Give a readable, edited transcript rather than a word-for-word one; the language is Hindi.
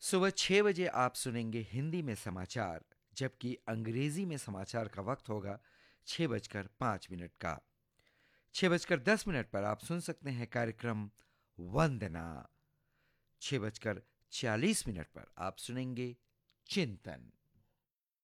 सुबह 6 बजे आप सुनेंगे हिंदी में समाचार, जबकि अंग्रेजी में समाचार का वक्त होगा 6:05 का। 6:10 पर आप सुन सकते हैं कार्यक्रम वंदना। 6:40 पर आप सुनेंगे चिंतन।